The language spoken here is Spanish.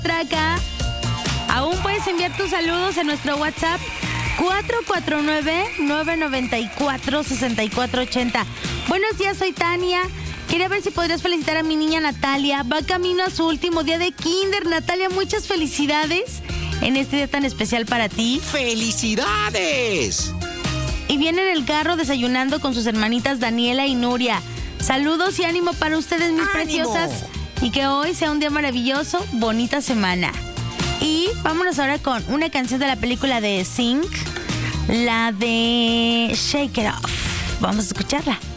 Traca. Aún puedes enviar tus saludos en nuestro WhatsApp 449-994-6480. Buenos días, soy Tania. Quería ver si podrías felicitar a mi niña Natalia. Va camino a su último día de kinder. Natalia, muchas felicidades en este día tan especial para ti. ¡Felicidades! Y viene en el carro desayunando con sus hermanitas Daniela y Nuria. Saludos y ánimo para ustedes, mis preciosas. Y que hoy sea un día maravilloso, bonita semana. Y vámonos ahora con una canción de la película de Sing, la de Shake It Off. Vamos a escucharla.